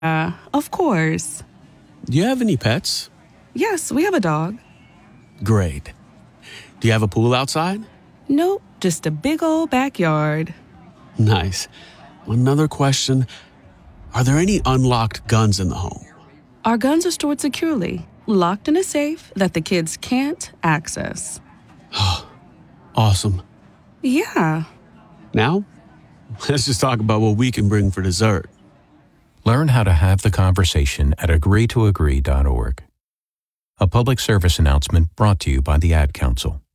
Of course. Do you have any pets? Yes, we have a dog. Great. Do you have a pool outside? Nope, just a big old backyard. Nice. Another question. Are there any unlocked guns in the home? Our guns are stored securely, locked in a safe that the kids can't access. Awesome. Yeah. Now, let's just talk about what we can bring for dessert. Learn how to have the conversation at agreetoagree.org. A public service announcement brought to you by the Ad Council.